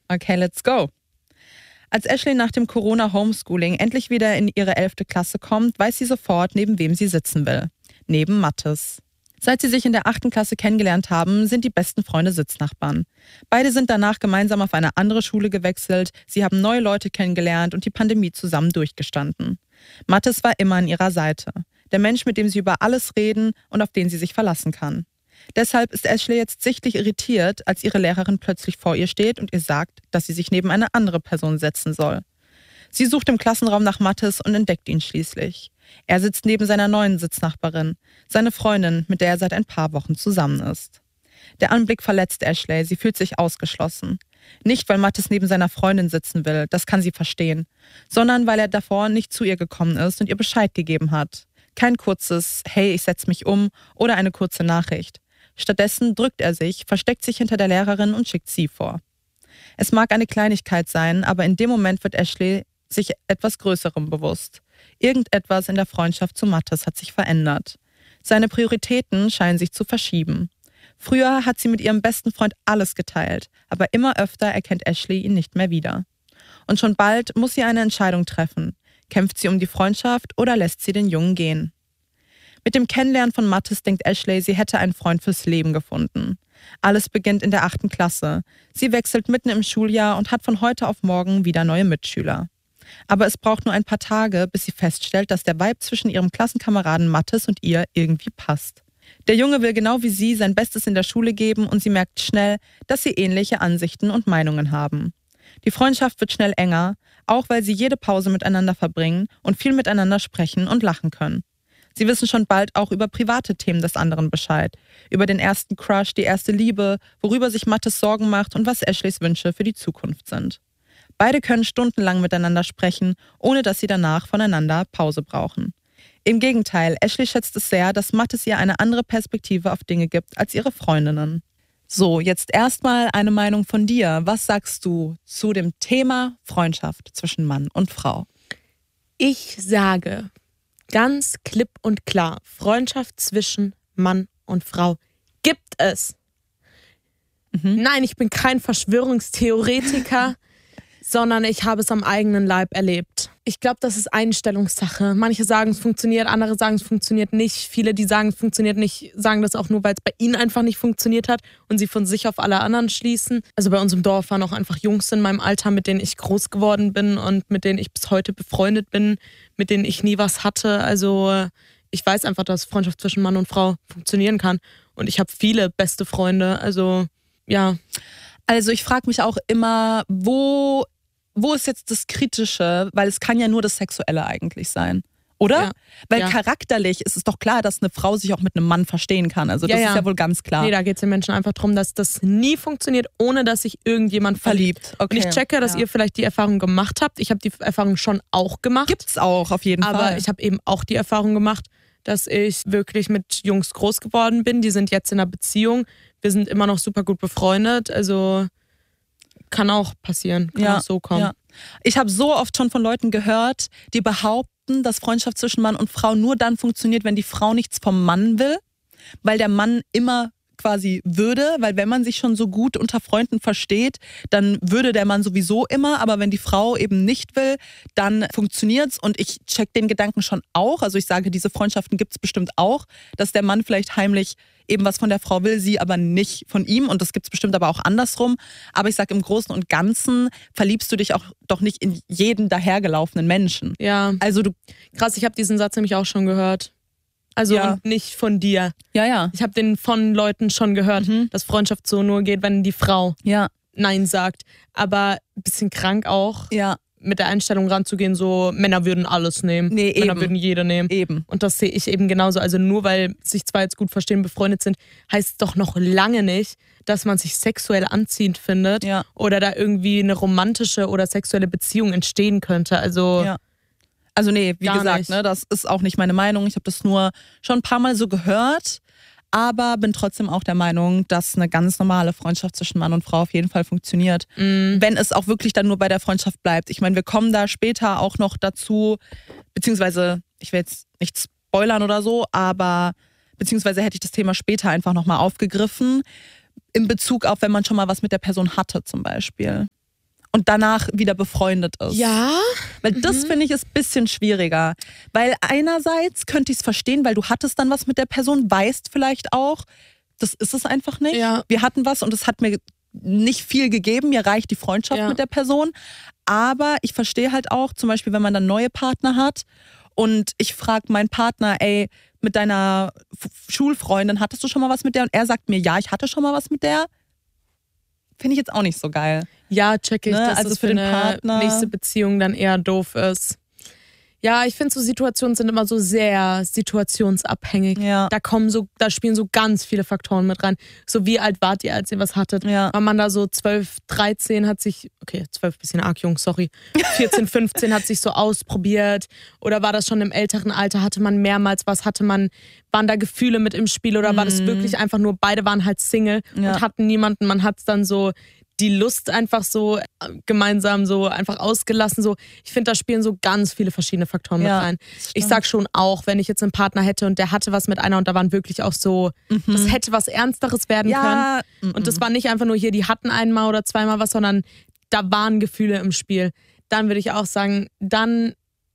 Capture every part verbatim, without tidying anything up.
Okay, let's go. Als Ashley nach dem Corona-Homeschooling endlich wieder in ihre elfte Klasse kommt, weiß sie sofort, neben wem sie sitzen will. Neben Mathis. Seit sie sich in der achten Klasse kennengelernt haben, sind die besten Freunde Sitznachbarn. Beide sind danach gemeinsam auf eine andere Schule gewechselt, sie haben neue Leute kennengelernt und die Pandemie zusammen durchgestanden. Mathis war immer an ihrer Seite. Der Mensch, mit dem sie über alles reden und auf den sie sich verlassen kann. Deshalb ist Ashley jetzt sichtlich irritiert, als ihre Lehrerin plötzlich vor ihr steht und ihr sagt, dass sie sich neben eine andere Person setzen soll. Sie sucht im Klassenraum nach Mathis und entdeckt ihn schließlich. Er sitzt neben seiner neuen Sitznachbarin, seine Freundin, mit der er seit ein paar Wochen zusammen ist. Der Anblick verletzt Ashley, sie fühlt sich ausgeschlossen. Nicht, weil Mathis neben seiner Freundin sitzen will, das kann sie verstehen, sondern weil er davor nicht zu ihr gekommen ist und ihr Bescheid gegeben hat. Kein kurzes „Hey, ich setz mich um" oder eine kurze Nachricht. Stattdessen drückt er sich, versteckt sich hinter der Lehrerin und schickt sie vor. Es mag eine Kleinigkeit sein, aber in dem Moment wird Ashley sich etwas Größerem bewusst. Irgendetwas in der Freundschaft zu Mathis hat sich verändert. Seine Prioritäten scheinen sich zu verschieben. Früher hat sie mit ihrem besten Freund alles geteilt, aber immer öfter erkennt Ashley ihn nicht mehr wieder. Und schon bald muss sie eine Entscheidung treffen. Kämpft sie um die Freundschaft oder lässt sie den Jungen gehen? Mit dem Kennenlernen von Mathis denkt Ashley, sie hätte einen Freund fürs Leben gefunden. Alles beginnt in der achten Klasse. Sie wechselt mitten im Schuljahr und hat von heute auf morgen wieder neue Mitschüler. Aber es braucht nur ein paar Tage, bis sie feststellt, dass der Vibe zwischen ihrem Klassenkameraden Mathis und ihr irgendwie passt. Der Junge will genau wie sie sein Bestes in der Schule geben und sie merkt schnell, dass sie ähnliche Ansichten und Meinungen haben. Die Freundschaft wird schnell enger, auch weil sie jede Pause miteinander verbringen und viel miteinander sprechen und lachen können. Sie wissen schon bald auch über private Themen des anderen Bescheid, über den ersten Crush, die erste Liebe, worüber sich Mathis Sorgen macht und was Ashleys Wünsche für die Zukunft sind. Beide können stundenlang miteinander sprechen, ohne dass sie danach voneinander Pause brauchen. Im Gegenteil, Ashley schätzt es sehr, dass Mathis ihr eine andere Perspektive auf Dinge gibt als ihre Freundinnen. So, jetzt erstmal eine Meinung von dir. Was sagst du zu dem Thema Freundschaft zwischen Mann und Frau? Ich sage ganz klipp und klar, Freundschaft zwischen Mann und Frau gibt es. Mhm. Nein, ich bin kein Verschwörungstheoretiker, sondern ich habe es am eigenen Leib erlebt. Ich glaube, das ist Einstellungssache. Manche sagen, es funktioniert, andere sagen, es funktioniert nicht. Viele, die sagen, es funktioniert nicht, sagen das auch nur, weil es bei ihnen einfach nicht funktioniert hat und sie von sich auf alle anderen schließen. Also bei uns im Dorf waren auch einfach Jungs in meinem Alter, mit denen ich groß geworden bin und mit denen ich bis heute befreundet bin, mit denen ich nie was hatte. Also ich weiß einfach, dass Freundschaft zwischen Mann und Frau funktionieren kann. Und ich habe viele beste Freunde. Also ja. Also ich frage mich auch immer, wo, wo ist jetzt das Kritische? Weil es kann ja nur das Sexuelle eigentlich sein, oder? Ja. Weil ja. charakterlich ist es doch klar, dass eine Frau sich auch mit einem Mann verstehen kann. Also das ja, ja. ist ja wohl ganz klar. Nee, da geht es den Menschen einfach darum, dass das nie funktioniert, ohne dass sich irgendjemand verliebt. verliebt. Okay. Und ich checke, dass ja. ihr vielleicht die Erfahrung gemacht habt. Ich habe die Erfahrung schon auch gemacht. Gibt's auch, auf jeden aber Fall. Aber ich habe eben auch die Erfahrung gemacht, dass ich wirklich mit Jungs groß geworden bin. Die sind jetzt in einer Beziehung. Wir sind immer noch super gut befreundet. Also kann auch passieren, kann ja, auch so kommen. Ja. Ich habe so oft schon von Leuten gehört, die behaupten, dass Freundschaft zwischen Mann und Frau nur dann funktioniert, wenn die Frau nichts vom Mann will, weil der Mann immer quasi würde, weil wenn man sich schon so gut unter Freunden versteht, dann würde der Mann sowieso immer, aber wenn die Frau eben nicht will, dann funktioniert's und ich check den Gedanken schon auch, also ich sage, diese Freundschaften gibt's bestimmt auch, dass der Mann vielleicht heimlich eben was von der Frau will, sie aber nicht von ihm und das gibt's bestimmt aber auch andersrum, aber ich sage, im Großen und Ganzen verliebst du dich auch doch nicht in jeden dahergelaufenen Menschen. Ja, also du, krass, ich habe diesen Satz nämlich auch schon gehört. Also ja. und nicht von dir. Ja, ja. Ich habe den von Leuten schon gehört, mhm. dass Freundschaft so nur geht, wenn die Frau ja. Nein sagt. Aber ein bisschen krank auch, ja. mit der Einstellung ranzugehen, so Männer würden alles nehmen. Nee, Männer eben. würden jede nehmen. Eben. Und das sehe ich eben genauso. Also nur weil sich zwei jetzt gut verstehen, befreundet sind, heißt es doch noch lange nicht, dass man sich sexuell anziehend findet ja. oder da irgendwie eine romantische oder sexuelle Beziehung entstehen könnte. Also ja. Also nee, wie Gar gesagt, nicht. ne, das ist auch nicht meine Meinung. Ich habe das nur schon ein paar Mal so gehört, aber bin trotzdem auch der Meinung, dass eine ganz normale Freundschaft zwischen Mann und Frau auf jeden Fall funktioniert. Mm. Wenn es auch wirklich dann nur bei der Freundschaft bleibt. Ich meine, wir kommen da später auch noch dazu, beziehungsweise, ich will jetzt nicht spoilern oder so, aber beziehungsweise hätte ich das Thema später einfach nochmal aufgegriffen, in Bezug auf, wenn man schon mal was mit der Person hatte zum Beispiel. und danach wieder befreundet ist. Ja. Weil das, mhm. finde ich, ist ein bisschen schwieriger. Weil einerseits könnte ich es verstehen, weil du hattest dann was mit der Person, weißt vielleicht auch, das ist es einfach nicht. Ja. Wir hatten was und es hat mir nicht viel gegeben, mir reicht die Freundschaft ja. mit der Person. Aber ich verstehe halt auch, zum Beispiel, wenn man dann neue Partner hat und ich frage meinen Partner, ey, mit deiner F- Schulfreundin, hattest du schon mal was mit der? Und er sagt mir, ja, ich hatte schon mal was mit der. Finde ich jetzt auch nicht so geil. Ja, check ich, Ne? dass Also das für für den eine Partner- nächste Beziehung dann eher doof ist. Ja, ich finde, so Situationen sind immer so sehr situationsabhängig. Ja. Da kommen so, da spielen so ganz viele Faktoren mit rein. So wie alt wart ihr, als ihr was hattet? Ja. War man da so zwölf, dreizehn, hat sich, okay, zwölf bisschen arg jung, sorry, vierzehn, fünfzehn hat sich so ausprobiert? Oder war das schon im älteren Alter? Hatte man mehrmals was? Hatte man, waren da Gefühle mit im Spiel? Oder war das wirklich einfach nur, beide waren halt Single Ja. und hatten niemanden? Man hat dann so die Lust einfach so äh, gemeinsam so einfach ausgelassen. So, ich finde, da spielen so ganz viele verschiedene Faktoren Ja, mit rein. das Ich stimmt. sag schon auch, wenn ich jetzt einen Partner hätte und der hatte was mit einer und da waren wirklich auch so, das hätte was Ernsteres werden können. Ja, Und das war nicht einfach nur hier, die hatten einmal oder zweimal was, sondern da waren Gefühle im Spiel. Dann würde ich auch sagen, dann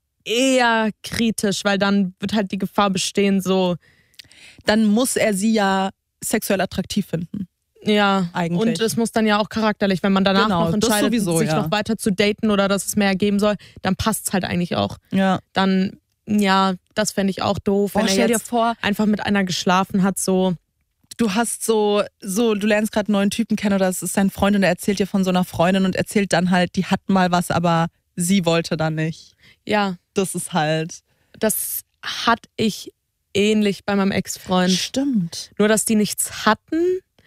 eher kritisch, weil dann wird halt die Gefahr bestehen, so, dann muss er sie ja sexuell attraktiv finden. ja, Eigentlich. und es muss dann ja auch charakterlich, wenn man danach Genau, noch das entscheidet, sowieso, sich ja. noch weiter zu daten oder dass es mehr geben soll, dann passt es halt eigentlich auch. Ja. Dann, ja, das fände ich auch doof, Boah, wenn er stell dir jetzt vor, einfach mit einer geschlafen hat, so. du hast so, so, du lernst gerade einen neuen Typen kennen oder es ist dein Freund und er erzählt dir von so einer Freundin und erzählt dann halt, die hat mal was, aber sie wollte dann nicht. Ja, Das ist halt. das hatte ich ähnlich bei meinem Ex-Freund. Stimmt. Nur, dass die nichts hatten.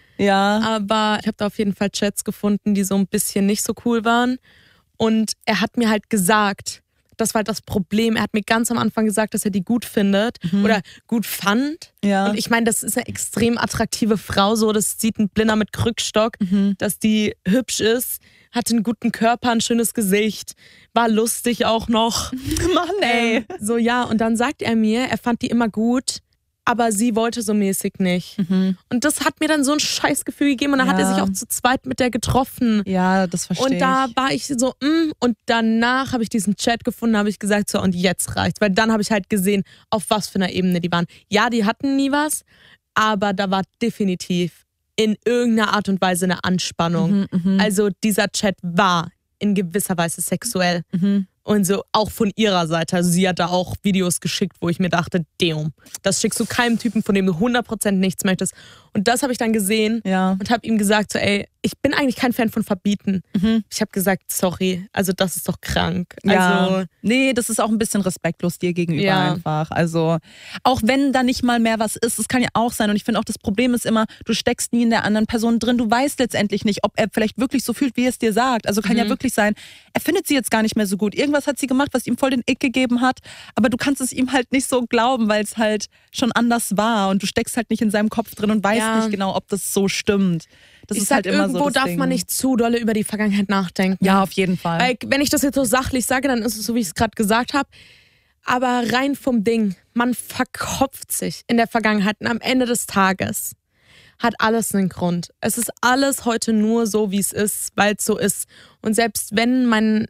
Ja. Aber ich habe da auf jeden Fall Chats gefunden, die so ein bisschen nicht so cool waren. Und er hat mir halt gesagt, das war halt das Problem. Er hat mir ganz am Anfang gesagt, dass er die gut findet oder gut fand. Ja. Und ich meine, das ist eine extrem attraktive Frau, so, das sieht ein Blinder mit Krückstock, dass die hübsch ist, hatte einen guten Körper, ein schönes Gesicht, war lustig auch noch. Mann, ey. Ähm, so, ja, und dann sagt er mir, er fand die immer gut, aber sie wollte so mäßig nicht. Und das hat mir dann so ein Scheißgefühl gegeben und dann hat er Ja. sich auch zu zweit mit der getroffen. Ja, das verstehe Und da ich. war ich so, mm, und danach habe ich diesen Chat gefunden, habe ich gesagt, so, und jetzt reicht's. Weil dann habe ich halt gesehen, auf was für einer Ebene die waren. Ja, die hatten nie was, aber da war definitiv in irgendeiner Art und Weise eine Anspannung. Also dieser Chat war in gewisser Weise sexuell. Und so auch von ihrer Seite. Also sie hat da auch Videos geschickt, wo ich mir dachte, damn, das schickst du keinem Typen, von dem du hundert Prozent nichts möchtest. Und das habe ich dann gesehen Ja. und habe ihm gesagt, so, ey, ich bin eigentlich kein Fan von Verbieten. Ich habe gesagt, sorry, also das ist doch krank. Ja. Also, Nee, das ist auch ein bisschen respektlos dir gegenüber Ja. einfach. Also, auch wenn da nicht mal mehr was ist, es kann ja auch sein. Und ich finde auch, das Problem ist immer, du steckst nie in der anderen Person drin. Du weißt letztendlich nicht, ob er vielleicht wirklich so fühlt, wie er es dir sagt. Also kann ja wirklich sein, er findet sie jetzt gar nicht mehr so gut. Irgendwas hat sie gemacht, was ihm voll den Ick gegeben hat. Aber du kannst es ihm halt nicht so glauben, weil es halt schon anders war. Und du steckst halt nicht in seinem Kopf drin und weißt Ja. nicht genau, ob das so stimmt. Das ich ist sag, halt immer irgendwo so das darf Ding. man nicht zu dolle über die Vergangenheit nachdenken. Ja, auf jeden Fall. Weil, wenn ich das jetzt so sachlich sage, dann ist es so, wie ich es gerade gesagt habe. Aber rein vom Ding, man verkopft sich in der Vergangenheit und am Ende des Tages hat alles einen Grund. Es ist alles heute nur so, wie es ist, weil es so ist. Und selbst wenn mein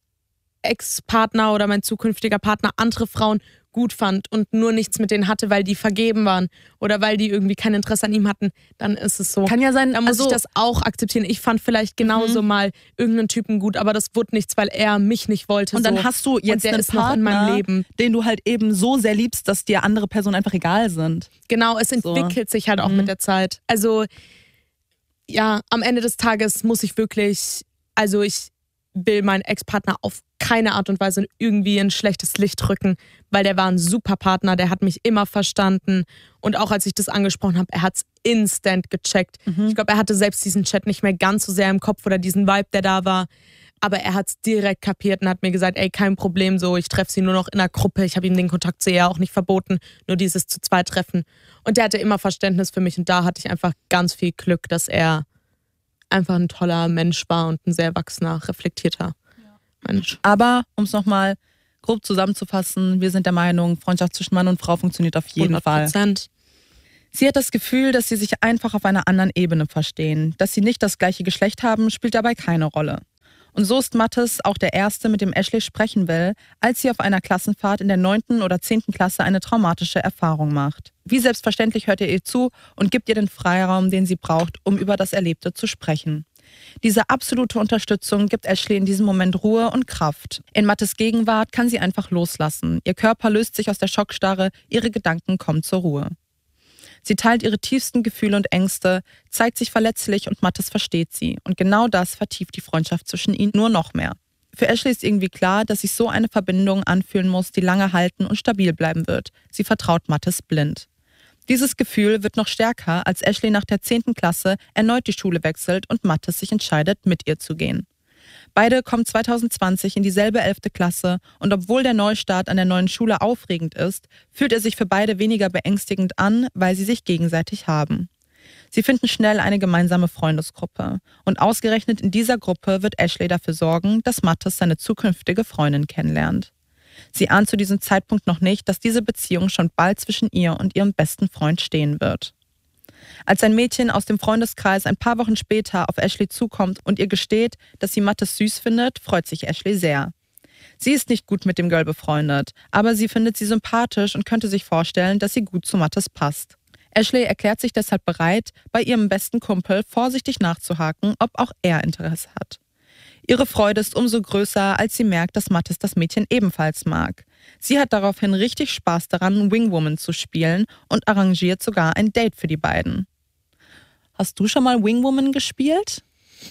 Ex-Partner oder mein zukünftiger Partner andere Frauen gut fand und nur nichts mit denen hatte, weil die vergeben waren oder weil die irgendwie kein Interesse an ihm hatten, dann ist es so. Kann ja sein, Da muss also, ich das auch akzeptieren. Ich fand vielleicht genauso mal irgendeinen Typen gut, aber das wurde nichts, weil er mich nicht wollte. und dann so. hast du jetzt und der einen ist noch Partner, in meinem Leben. den du halt eben so sehr liebst, dass dir andere Personen einfach egal sind. Genau, es entwickelt sich halt auch mit der Zeit. Also ja, am Ende des Tages muss ich wirklich, also ich will meinen Ex-Partner auf keine Art und Weise irgendwie in ein schlechtes Licht rücken, weil der war ein super Partner, der hat mich immer verstanden und auch als ich das angesprochen habe, er hat es instant gecheckt. Ich glaube, er hatte selbst diesen Chat nicht mehr ganz so sehr im Kopf oder diesen Vibe, der da war, aber er hat es direkt kapiert und hat mir gesagt, ey, kein Problem, so, ich treffe sie nur noch in einer Gruppe, ich habe ihm den Kontakt zu ihr auch nicht verboten, nur dieses zu zweit treffen. Und der hatte immer Verständnis für mich und da hatte ich einfach ganz viel Glück, dass er einfach ein toller Mensch war und ein sehr erwachsener, reflektierter Mensch. Aber, um es nochmal grob zusammenzufassen, wir sind der Meinung, Freundschaft zwischen Mann und Frau funktioniert auf jeden hundert Fall. Prozent. Sie hat das Gefühl, dass sie sich einfach auf einer anderen Ebene verstehen. Dass sie nicht das gleiche Geschlecht haben, spielt dabei keine Rolle. Und so ist Mathis auch der Erste, mit dem Ashley sprechen will, als sie auf einer Klassenfahrt in der neunten oder zehnten Klasse eine traumatische Erfahrung macht. Wie selbstverständlich hört er ihr zu und gibt ihr den Freiraum, den sie braucht, um über das Erlebte zu sprechen. Diese absolute Unterstützung gibt Ashley in diesem Moment Ruhe und Kraft. In Mathis Gegenwart kann sie einfach loslassen. Ihr Körper löst sich aus der Schockstarre, ihre Gedanken kommen zur Ruhe. Sie teilt ihre tiefsten Gefühle und Ängste, zeigt sich verletzlich und Mathis versteht sie. Und genau das vertieft die Freundschaft zwischen ihnen nur noch mehr. Für Ashley ist irgendwie klar, dass sich so eine Verbindung anfühlen muss, die lange halten und stabil bleiben wird. Sie vertraut Mathis blind. Dieses Gefühl wird noch stärker, als Ashley nach der zehnten Klasse erneut die Schule wechselt und Mathis sich entscheidet, mit ihr zu gehen. Beide kommen zwanzig zwanzig in dieselbe elfte Klasse und obwohl der Neustart an der neuen Schule aufregend ist, fühlt er sich für beide weniger beängstigend an, weil sie sich gegenseitig haben. Sie finden schnell eine gemeinsame Freundesgruppe und ausgerechnet in dieser Gruppe wird Ashley dafür sorgen, dass Mathis seine zukünftige Freundin kennenlernt. Sie ahnt zu diesem Zeitpunkt noch nicht, dass diese Beziehung schon bald zwischen ihr und ihrem besten Freund stehen wird. Als ein Mädchen aus dem Freundeskreis ein paar Wochen später auf Ashley zukommt und ihr gesteht, dass sie Mathis süß findet, freut sich Ashley sehr. Sie ist nicht gut mit dem Girl befreundet, aber sie findet sie sympathisch und könnte sich vorstellen, dass sie gut zu Mathis passt. Ashley erklärt sich deshalb bereit, bei ihrem besten Kumpel vorsichtig nachzuhaken, ob auch er Interesse hat. Ihre Freude ist umso größer, als sie merkt, dass Mathis das Mädchen ebenfalls mag. Sie hat daraufhin richtig Spaß daran, Wingwoman zu spielen und arrangiert sogar ein Date für die beiden. Hast du schon mal Wingwoman gespielt?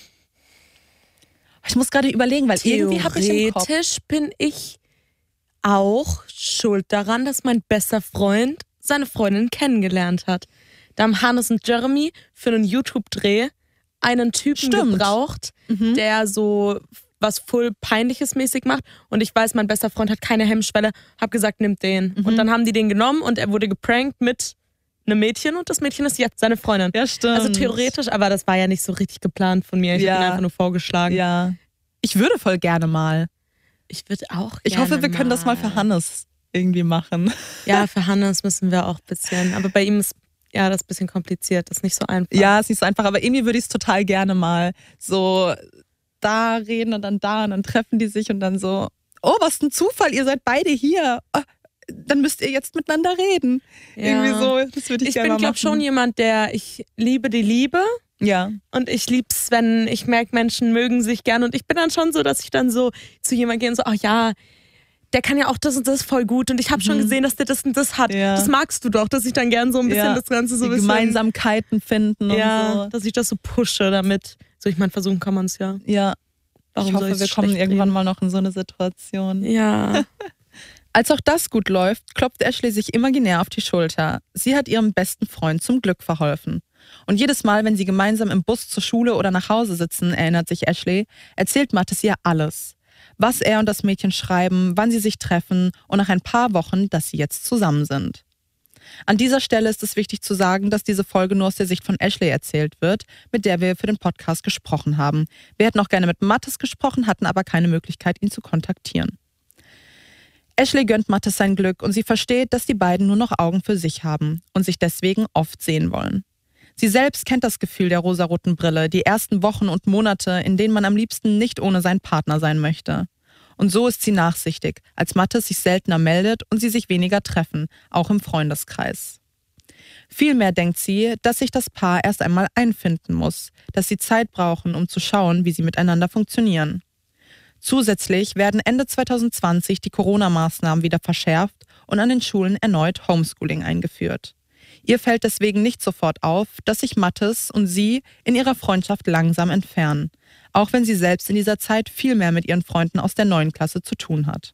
Ich muss gerade überlegen, weil irgendwie habe ich im Kopf... Theoretisch bin ich auch schuld daran, dass mein bester Freund seine Freundin kennengelernt hat. Da haben Hannes und Jeremy für einen YouTube-Dreh einen Typen Stimmt. gebraucht, Mhm. der so was voll Peinliches mäßig macht. Und ich weiß, mein bester Freund hat keine Hemmschwelle. Hab gesagt, nimm den. Mhm. Und dann haben die den genommen und er wurde geprankt mit einem Mädchen und das Mädchen ist jetzt seine Freundin. Ja, stimmt. Also theoretisch, aber das war ja nicht so richtig geplant von mir. Ich Ja. habe ihn einfach nur vorgeschlagen. Ja. Ich würde voll gerne mal. Ich würde auch Ich gerne hoffe, wir können das mal für Hannes irgendwie machen. Ja, für Hannes müssen wir auch ein bisschen. Aber bei ihm ist ja das ein bisschen kompliziert. Das ist nicht so einfach. Ja, ist nicht so einfach, aber irgendwie würde ich es total gerne mal so da reden und dann da und dann treffen die sich und dann so, oh, was ein Zufall, ihr seid beide hier. Oh, dann müsst ihr jetzt miteinander reden. Ja. Irgendwie so, das würde ich, Ich gerne bin, mal glaube machen. schon jemand, der, ich liebe die Liebe. Ja. Und ich lieb's, wenn ich merke, Menschen mögen sich gern. Und ich bin dann schon so, dass ich dann so zu jemandem gehe und so, ach ja, der kann ja auch das und das voll gut. Und ich habe schon Mhm. gesehen, dass der das und das hat. Ja. Das magst du doch, dass ich dann gern so ein bisschen Ja. das Ganze so ein Die bisschen... Gemeinsamkeiten finden Ja, und so. dass ich das so pushe damit. So, ich meine, versuchen kann man es ja. Ja. Warum ich soll hoffe, ich's wir kommen schlecht irgendwann reden? mal noch in so eine Situation. Ja. Als auch das gut läuft, klopft Ashley sich imaginär auf die Schulter. Sie hat ihrem besten Freund zum Glück verholfen. Und jedes Mal, wenn sie gemeinsam im Bus zur Schule oder nach Hause sitzen, erinnert sich Ashley, erzählt Mathis ihr alles. Was er und das Mädchen schreiben, wann sie sich treffen und nach ein paar Wochen, dass sie jetzt zusammen sind. An dieser Stelle ist es wichtig zu sagen, dass diese Folge nur aus der Sicht von Ashley erzählt wird, mit der wir für den Podcast gesprochen haben. Wir hätten auch gerne mit Mathis gesprochen, hatten aber keine Möglichkeit, ihn zu kontaktieren. Ashley gönnt Mathis sein Glück und sie versteht, dass die beiden nur noch Augen für sich haben und sich deswegen oft sehen wollen. Sie selbst kennt das Gefühl der rosaroten Brille, die ersten Wochen und Monate, in denen man am liebsten nicht ohne seinen Partner sein möchte. Und so ist sie nachsichtig, als Mathis sich seltener meldet und sie sich weniger treffen, auch im Freundeskreis. Vielmehr denkt sie, dass sich das Paar erst einmal einfinden muss, dass sie Zeit brauchen, um zu schauen, wie sie miteinander funktionieren. Zusätzlich werden Ende zwanzig zwanzig die Corona-Maßnahmen wieder verschärft und an den Schulen erneut Homeschooling eingeführt. Ihr fällt deswegen nicht sofort auf, dass sich Mathis und sie in ihrer Freundschaft langsam entfernen, auch wenn sie selbst in dieser Zeit viel mehr mit ihren Freunden aus der neuen Klasse zu tun hat.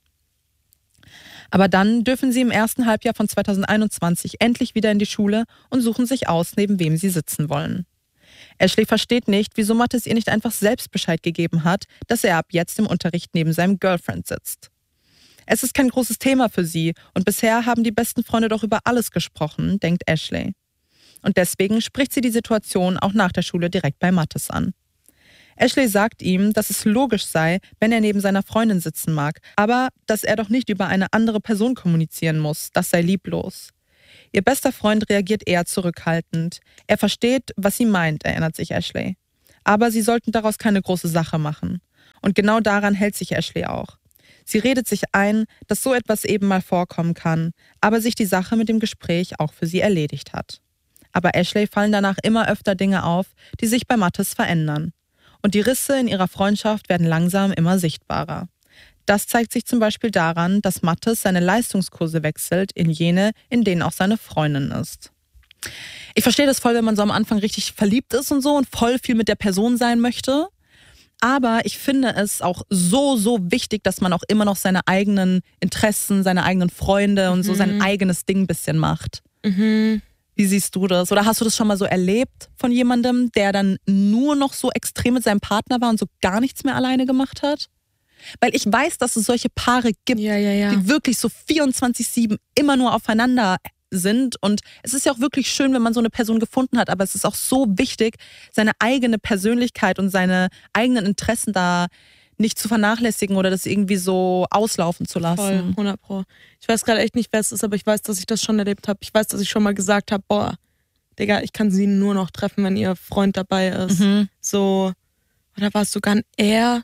Aber dann dürfen sie im ersten Halbjahr von zwanzig einundzwanzig endlich wieder in die Schule und suchen sich aus, neben wem sie sitzen wollen. Ashley versteht nicht, wieso Mathis ihr nicht einfach selbst Bescheid gegeben hat, dass er ab jetzt im Unterricht neben seinem Girlfriend sitzt. Es ist kein großes Thema für sie und bisher haben die besten Freunde doch über alles gesprochen, denkt Ashley. Und deswegen spricht sie die Situation auch nach der Schule direkt bei Mathis an. Ashley sagt ihm, dass es logisch sei, wenn er neben seiner Freundin sitzen mag, aber dass er doch nicht über eine andere Person kommunizieren muss, das sei lieblos. Ihr bester Freund reagiert eher zurückhaltend. Er versteht, was sie meint, erinnert sich Ashley. Aber sie sollten daraus keine große Sache machen. Und genau daran hält sich Ashley auch. Sie redet sich ein, dass so etwas eben mal vorkommen kann, aber sich die Sache mit dem Gespräch auch für sie erledigt hat. Aber Ashley fallen danach immer öfter Dinge auf, die sich bei Mathis verändern. Und die Risse in ihrer Freundschaft werden langsam immer sichtbarer. Das zeigt sich zum Beispiel daran, dass Mathis seine Leistungskurse wechselt in jene, in denen auch seine Freundin ist. Ich verstehe das voll, wenn man so am Anfang richtig verliebt ist und so und voll viel mit der Person sein möchte. Aber ich finde es auch so, so wichtig, dass man auch immer noch seine eigenen Interessen, seine eigenen Freunde und mhm. so sein eigenes Ding ein bisschen macht. Mhm. Wie siehst du das? Oder hast du das schon mal so erlebt von jemandem, der dann nur noch so extrem mit seinem Partner war und so gar nichts mehr alleine gemacht hat? Weil ich weiß, dass es solche Paare gibt, ja, ja, ja. die wirklich so vierundzwanzig sieben immer nur aufeinander sind. Und es ist ja auch wirklich schön, wenn man so eine Person gefunden hat, aber es ist auch so wichtig, seine eigene Persönlichkeit und seine eigenen Interessen da nicht zu vernachlässigen oder das irgendwie so auslaufen zu lassen. Voll, hundert Pro. Ich weiß gerade echt nicht, wer es ist, aber ich weiß, dass ich das schon erlebt habe. Ich weiß, dass ich schon mal gesagt habe, boah, Digga, ich kann sie nur noch treffen, wenn ihr Freund dabei ist. Mhm. So, oder war es sogar ein Er?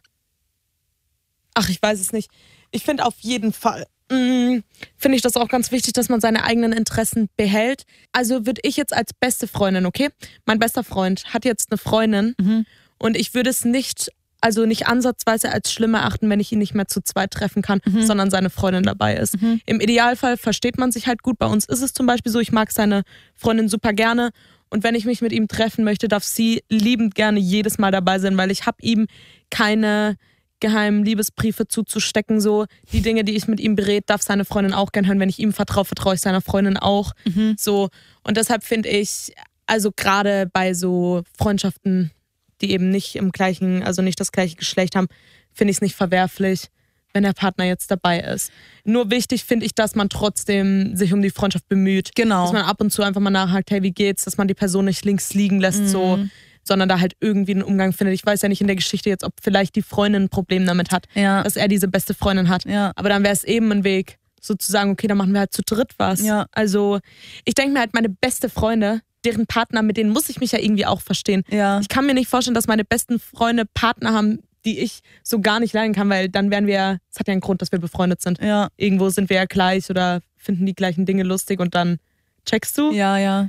Ach, ich weiß es nicht. Ich finde auf jeden Fall, mh, finde ich das auch ganz wichtig, dass man seine eigenen Interessen behält. Also würde ich jetzt als beste Freundin, okay? Mein bester Freund hat jetzt eine Freundin Mhm. und ich würde es nicht, also nicht ansatzweise als schlimm erachten, wenn ich ihn nicht mehr zu zweit treffen kann, Mhm. sondern seine Freundin dabei ist. Mhm. Im Idealfall versteht man sich halt gut. Bei uns ist es zum Beispiel so, ich mag seine Freundin super gerne und wenn ich mich mit ihm treffen möchte, darf sie liebend gerne jedes Mal dabei sein, weil ich habe ihm keine geheimen Liebesbriefe zuzustecken. So die Dinge, die ich mit ihm berät, darf seine Freundin auch gern hören. Wenn ich ihm vertraue, vertraue ich seiner Freundin auch. Mhm. So. Und deshalb finde ich, also gerade bei so Freundschaften, die eben nicht im gleichen, also nicht das gleiche Geschlecht haben, finde ich es nicht verwerflich, wenn der Partner jetzt dabei ist. Nur wichtig finde ich, dass man trotzdem sich um die Freundschaft bemüht. Genau. Dass man ab und zu einfach mal nachhakt, hey, wie geht's? Dass man die Person nicht links liegen lässt, Mhm. so, sondern da halt irgendwie einen Umgang findet. Ich weiß ja nicht in der Geschichte jetzt, ob vielleicht die Freundin ein Problem damit hat, Ja. dass er diese beste Freundin hat. Ja. Aber dann wäre es eben ein Weg, sozusagen, okay, dann machen wir halt zu dritt was. Ja. Also ich denke mir halt, meine beste Freunde, deren Partner, mit denen muss ich mich ja irgendwie auch verstehen. Ja. Ich kann mir nicht vorstellen, dass meine besten Freunde Partner haben, die ich so gar nicht leiden kann, weil dann wären wir ja, es hat ja einen Grund, dass wir befreundet sind. Ja. Irgendwo sind wir ja gleich oder finden die gleichen Dinge lustig und dann checkst du. Ja, ja.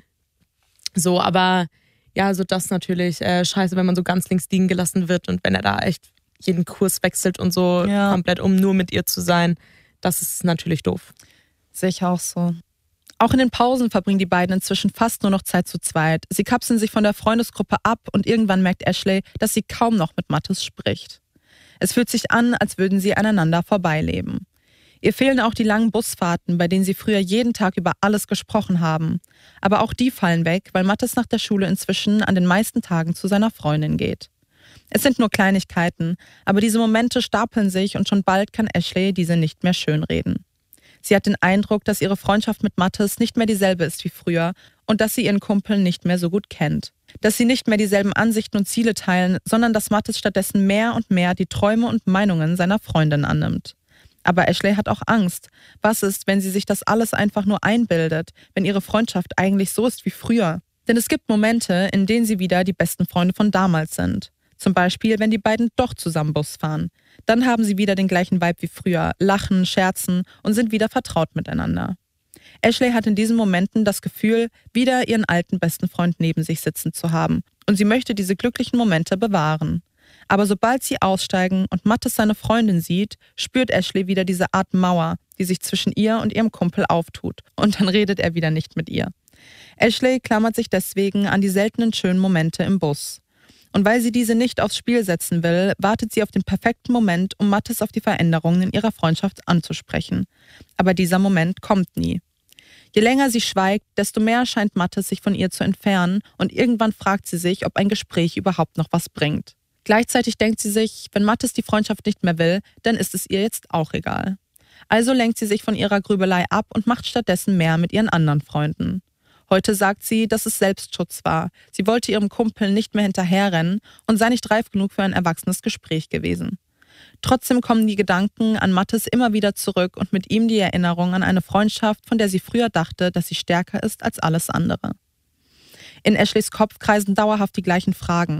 So, aber ja, so das natürlich äh, scheiße, wenn man so ganz links liegen gelassen wird und wenn er da echt jeden Kurs wechselt und so Ja. komplett, um nur mit ihr zu sein, das ist natürlich doof. Sehe ich auch so. Auch in den Pausen verbringen die beiden inzwischen fast nur noch Zeit zu zweit. Sie kapseln sich von der Freundesgruppe ab und irgendwann merkt Ashley, dass sie kaum noch mit Mathis spricht. Es fühlt sich an, als würden sie aneinander vorbeileben. Ihr fehlen auch die langen Busfahrten, bei denen sie früher jeden Tag über alles gesprochen haben. Aber auch die fallen weg, weil Mathis nach der Schule inzwischen an den meisten Tagen zu seiner Freundin geht. Es sind nur Kleinigkeiten, aber diese Momente stapeln sich und schon bald kann Ashley diese nicht mehr schönreden. Sie hat den Eindruck, dass ihre Freundschaft mit Mathis nicht mehr dieselbe ist wie früher und dass sie ihren Kumpel nicht mehr so gut kennt. Dass sie nicht mehr dieselben Ansichten und Ziele teilen, sondern dass Mathis stattdessen mehr und mehr die Träume und Meinungen seiner Freundin annimmt. Aber Ashley hat auch Angst. Was ist, wenn sie sich das alles einfach nur einbildet, wenn ihre Freundschaft eigentlich so ist wie früher? Denn es gibt Momente, in denen sie wieder die besten Freunde von damals sind. Zum Beispiel, wenn die beiden doch zusammen Bus fahren. Dann haben sie wieder den gleichen Vibe wie früher, lachen, scherzen und sind wieder vertraut miteinander. Ashley hat in diesen Momenten das Gefühl, wieder ihren alten besten Freund neben sich sitzen zu haben. Und sie möchte diese glücklichen Momente bewahren. Aber sobald sie aussteigen und Mathis seine Freundin sieht, spürt Ashley wieder diese Art Mauer, die sich zwischen ihr und ihrem Kumpel auftut. Und dann redet er wieder nicht mit ihr. Ashley klammert sich deswegen an die seltenen schönen Momente im Bus. Und weil sie diese nicht aufs Spiel setzen will, wartet sie auf den perfekten Moment, um Mathis auf die Veränderungen in ihrer Freundschaft anzusprechen. Aber dieser Moment kommt nie. Je länger sie schweigt, desto mehr scheint Mathis sich von ihr zu entfernen und irgendwann fragt sie sich, ob ein Gespräch überhaupt noch was bringt. Gleichzeitig denkt sie sich, wenn Mathis die Freundschaft nicht mehr will, dann ist es ihr jetzt auch egal. Also lenkt sie sich von ihrer Grübelei ab und macht stattdessen mehr mit ihren anderen Freunden. Heute sagt sie, dass es Selbstschutz war. Sie wollte ihrem Kumpel nicht mehr hinterherrennen und sei nicht reif genug für ein erwachsenes Gespräch gewesen. Trotzdem kommen die Gedanken an Mathis immer wieder zurück und mit ihm die Erinnerung an eine Freundschaft, von der sie früher dachte, dass sie stärker ist als alles andere. In Ashleys Kopf kreisen dauerhaft die gleichen Fragen.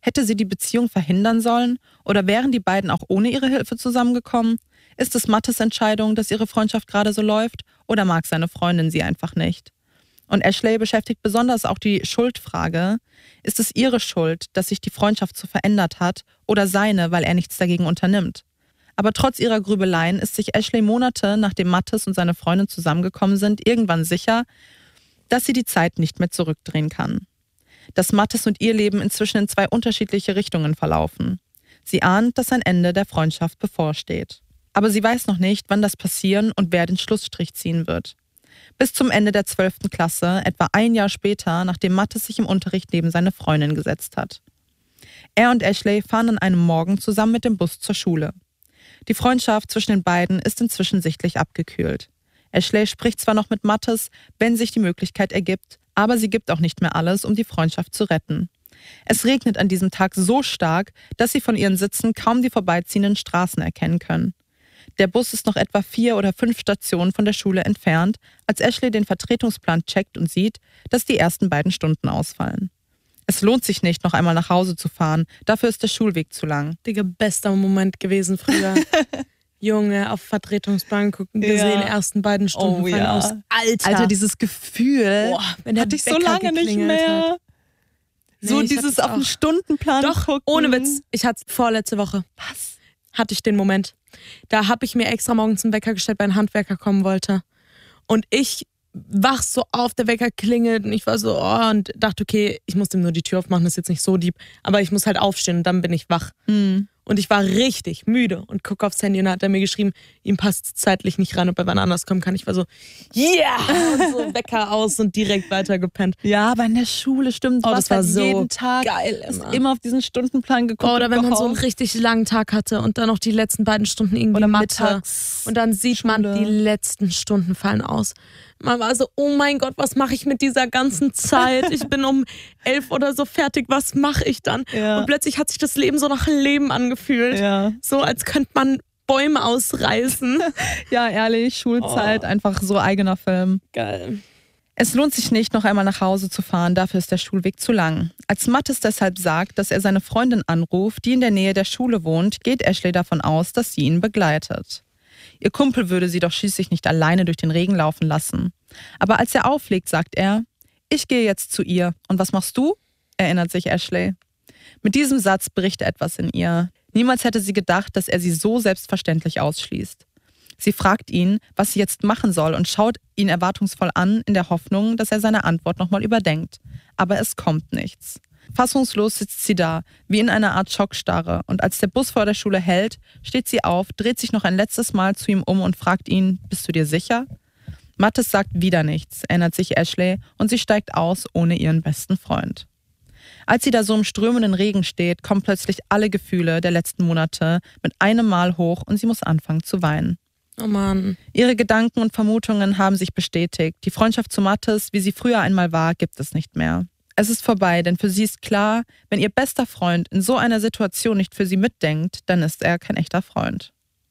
Hätte sie die Beziehung verhindern sollen oder wären die beiden auch ohne ihre Hilfe zusammengekommen? Ist es Mattes Entscheidung, dass ihre Freundschaft gerade so läuft oder mag seine Freundin sie einfach nicht? Und Ashley beschäftigt besonders auch die Schuldfrage. Ist es ihre Schuld, dass sich die Freundschaft so verändert hat oder seine, weil er nichts dagegen unternimmt? Aber trotz ihrer Grübeleien ist sich Ashley Monate, nachdem Mattes und seine Freundin zusammengekommen sind, irgendwann sicher, dass sie die Zeit nicht mehr zurückdrehen kann. Dass Mattes und ihr Leben inzwischen in zwei unterschiedliche Richtungen verlaufen. Sie ahnt, dass ein Ende der Freundschaft bevorsteht. Aber sie weiß noch nicht, wann das passieren und wer den Schlussstrich ziehen wird. Bis zum Ende der zwölften Klasse, etwa ein Jahr später, nachdem Mattes sich im Unterricht neben seine Freundin gesetzt hat. Er und Ashley fahren an einem Morgen zusammen mit dem Bus zur Schule. Die Freundschaft zwischen den beiden ist inzwischen sichtlich abgekühlt. Ashley spricht zwar noch mit Mattes, wenn sich die Möglichkeit ergibt, aber sie gibt auch nicht mehr alles, um die Freundschaft zu retten. Es regnet an diesem Tag so stark, dass sie von ihren Sitzen kaum die vorbeiziehenden Straßen erkennen können. Der Bus ist noch etwa vier oder fünf Stationen von der Schule entfernt, als Ashley den Vertretungsplan checkt und sieht, dass die ersten beiden Stunden ausfallen. Es lohnt sich nicht, noch einmal nach Hause zu fahren, dafür ist der Schulweg zu lang. Digga, bester Moment gewesen früher. Junge, auf Vertretungsplan gucken, gesehen, Ja. ersten beiden Stunden Oh, fallen ja. aus. Alter, Alter, dieses Gefühl Boah, wenn der hatte ich so Wecker lange nicht geklingelt mehr. hat. Nee, So ich hatte dieses es auf den auch. Stundenplan Doch, gucken. ohne Witz. Ich hatte es vorletzte Woche. Was? Hatte ich den Moment. Da habe ich mir extra morgens einen Wecker gestellt, weil ein Handwerker kommen wollte. Und ich wach so auf, der Wecker klingelt und ich war so, oh, und dachte, okay, ich muss dem nur die Tür aufmachen, das ist jetzt nicht so deep, aber ich muss halt aufstehen und dann bin ich wach. Mhm. Und ich war richtig müde und gucke aufs Handy und dann hat er mir geschrieben, ihm passt es zeitlich nicht rein, ob er wann anders kommen kann. Ich war so, yeah! Und so Wecker aus und direkt weiter gepennt. Ja, aber in der Schule stimmt, Oh, was das war halt so jeden Tag. geil Ist immer. immer auf diesen Stundenplan geguckt. Oder und wenn man so einen gehofft. richtig langen Tag hatte und dann noch die letzten beiden Stunden irgendwie Oder Mathe. mittags. Und dann sieht man, Schule. die letzten Stunden fallen aus. Man war so, oh mein Gott, was mache ich mit dieser ganzen Zeit? Ich bin um elf oder so fertig, was mache ich dann? Ja. Und plötzlich hat sich das Leben so nach Leben angefühlt. Ja. So als könnte man Bäume ausreißen. Ja, ehrlich, Schulzeit, Oh. einfach so eigener Film. Geil. Es lohnt sich nicht, noch einmal nach Hause zu fahren, dafür ist der Schulweg zu lang. Als Mattes deshalb sagt, dass er seine Freundin anruft, die in der Nähe der Schule wohnt, geht Ashley davon aus, dass sie ihn begleitet. Ihr Kumpel würde sie doch schließlich nicht alleine durch den Regen laufen lassen. Aber als er auflegt, sagt er, ich gehe jetzt zu ihr. Und was machst du? Erinnert sich Ashley. Mit diesem Satz bricht etwas in ihr. Niemals hätte sie gedacht, dass er sie so selbstverständlich ausschließt. Sie fragt ihn, was sie jetzt machen soll und schaut ihn erwartungsvoll an, in der Hoffnung, dass er seine Antwort nochmal überdenkt. Aber es kommt nichts. Fassungslos sitzt sie da, wie in einer Art Schockstarre, und als der Bus vor der Schule hält, steht sie auf, dreht sich noch ein letztes Mal zu ihm um und fragt ihn, bist du dir sicher? Mattes sagt wieder nichts, erinnert sich Ashley, und sie steigt aus ohne ihren besten Freund. Als sie da so im strömenden Regen steht, kommen plötzlich alle Gefühle der letzten Monate mit einem Mal hoch und sie muss anfangen zu weinen. Oh Mann. Ihre Gedanken und Vermutungen haben sich bestätigt. Die Freundschaft zu Mattes, wie sie früher einmal war, gibt es nicht mehr. Es ist vorbei, denn für sie ist klar, wenn ihr bester Freund in so einer Situation nicht für sie mitdenkt, dann ist er kein echter Freund.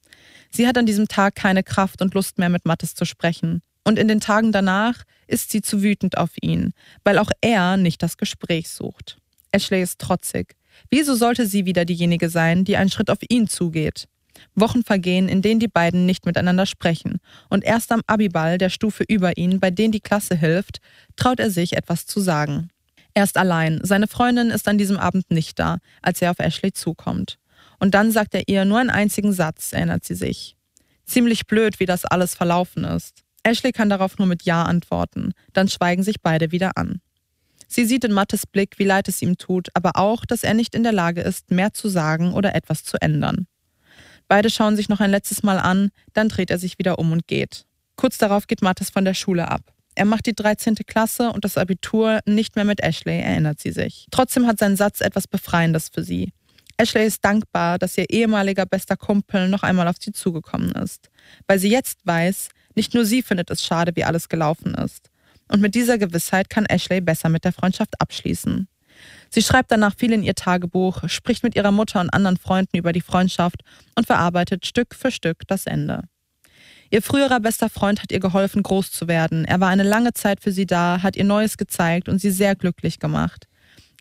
Sie hat an diesem Tag keine Kraft und Lust mehr, mit Mattes zu sprechen. Und in den Tagen danach ist sie zu wütend auf ihn, weil auch er nicht das Gespräch sucht. Ashley ist trotzig. Wieso sollte sie wieder diejenige sein, die einen Schritt auf ihn zugeht? Wochen vergehen, in denen die beiden nicht miteinander sprechen. Und erst am Abiball der Stufe über ihn, bei denen die Klasse hilft, traut er sich, etwas zu sagen. Er ist allein. Seine Freundin ist an diesem Abend nicht da, als er auf Ashley zukommt. Und dann sagt er ihr nur einen einzigen Satz, erinnert sie sich. Ziemlich blöd, wie das alles verlaufen ist. Ashley kann darauf nur mit Ja antworten. Dann schweigen sich beide wieder an. Sie sieht in Mattes Blick, wie leid es ihm tut, aber auch, dass er nicht in der Lage ist, mehr zu sagen oder etwas zu ändern. Beide schauen sich noch ein letztes Mal an, dann dreht er sich wieder um und geht. Kurz darauf geht Mattes von der Schule ab. Er macht die dreizehnte Klasse und das Abitur nicht mehr mit Ashley, erinnert sie sich. Trotzdem hat sein Satz etwas Befreiendes für sie. Ashley ist dankbar, dass ihr ehemaliger bester Kumpel noch einmal auf sie zugekommen ist. Weil sie jetzt weiß, nicht nur sie findet es schade, wie alles gelaufen ist. Und mit dieser Gewissheit kann Ashley besser mit der Freundschaft abschließen. Sie schreibt danach viel in ihr Tagebuch, spricht mit ihrer Mutter und anderen Freunden über die Freundschaft und verarbeitet Stück für Stück das Ende. Ihr früherer bester Freund hat ihr geholfen, groß zu werden. Er war eine lange Zeit für sie da, hat ihr Neues gezeigt und sie sehr glücklich gemacht.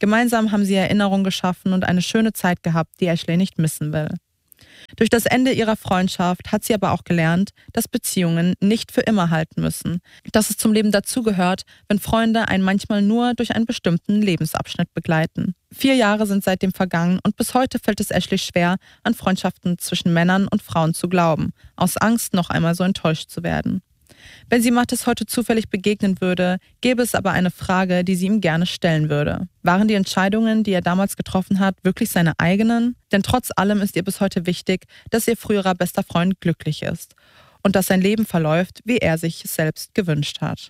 Gemeinsam haben sie Erinnerungen geschaffen und eine schöne Zeit gehabt, die Ashley nicht missen will. Durch das Ende ihrer Freundschaft hat sie aber auch gelernt, dass Beziehungen nicht für immer halten müssen. Dass es zum Leben dazugehört, wenn Freunde einen manchmal nur durch einen bestimmten Lebensabschnitt begleiten. Vier Jahre sind seitdem vergangen und bis heute fällt es Ashley schwer, an Freundschaften zwischen Männern und Frauen zu glauben, aus Angst, noch einmal so enttäuscht zu werden. Wenn sie Mathis heute zufällig begegnen würde, gäbe es aber eine Frage, die sie ihm gerne stellen würde. Waren die Entscheidungen, die er damals getroffen hat, wirklich seine eigenen? Denn trotz allem ist ihr bis heute wichtig, dass ihr früherer bester Freund glücklich ist und dass sein Leben verläuft, wie er sich selbst gewünscht hat.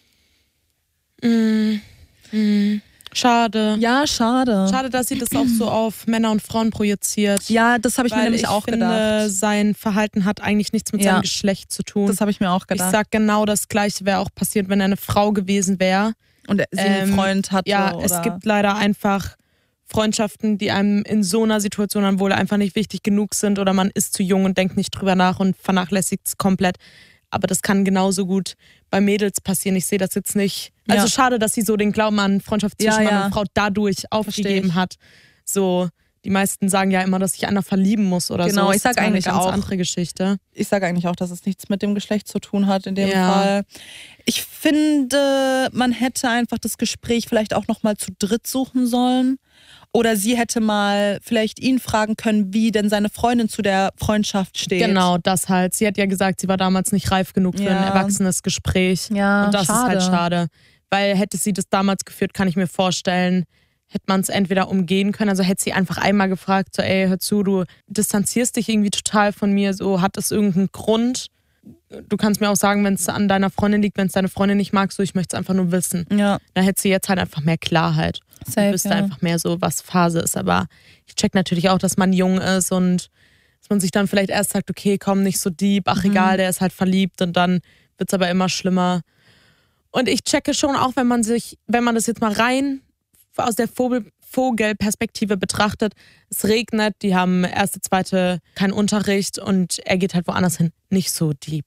Mm, mm. Schade. Ja, schade. Schade, dass sie das auch so auf Männer und Frauen projiziert. Ja, das habe ich mir nämlich ich auch finde, gedacht. Sein Verhalten hat eigentlich nichts mit Ja. seinem Geschlecht zu tun. Das habe ich mir auch gedacht. Ich sag genau das Gleiche wäre auch passiert, wenn er eine Frau gewesen wäre. Und sie einen Ähm, Freund hatte. Ja, oder? es gibt leider einfach Freundschaften, die einem in so einer Situation dann wohl einfach nicht wichtig genug sind oder man ist zu jung und denkt nicht drüber nach und vernachlässigt es komplett. Aber das kann genauso gut bei Mädels passieren. Ich sehe das jetzt nicht. Also Ja. schade, dass sie so den Glauben an Freundschaft zwischen Ja, Mann ja. und Frau dadurch Versteh aufgegeben ich. hat. So, die meisten sagen ja immer, dass sich einer verlieben muss oder Genau, so. ich sag Das ist eigentlich eine ganz auch. andere Geschichte. Ich sage eigentlich auch, dass es nichts mit dem Geschlecht zu tun hat in dem Ja. Fall. Ich finde, man hätte einfach das Gespräch vielleicht auch nochmal zu dritt suchen sollen. Oder sie hätte mal vielleicht ihn fragen können, wie denn seine Freundin zu der Freundschaft steht. Genau, das halt. Sie hat ja gesagt, sie war damals nicht reif genug für Ja. ein erwachsenes Gespräch. Ja, Und das schade. ist halt schade. Weil hätte sie das damals geführt, kann ich mir vorstellen, hätte man es entweder umgehen können. Also hätte sie einfach einmal gefragt, so ey, hör zu, du distanzierst dich irgendwie total von mir, so hat es irgendeinen Grund. Du kannst mir auch sagen, wenn es an deiner Freundin liegt, wenn es deine Freundin nicht mag, so ich möchte es einfach nur wissen. Ja, Da hätte sie jetzt halt einfach mehr Klarheit. safe, Du wüsste ja. einfach mehr so, was Phase ist. Aber ich check natürlich auch, dass man jung ist und dass man sich dann vielleicht erst sagt, okay, komm, nicht so deep, ach Mhm. egal, der ist halt verliebt und dann wird es aber immer schlimmer. Und ich checke schon auch, wenn man sich, wenn man das jetzt mal rein aus der Vogel, Vogelperspektive betrachtet, es regnet, die haben erste, zweite keinen Unterricht und er geht halt woanders hin, nicht so deep.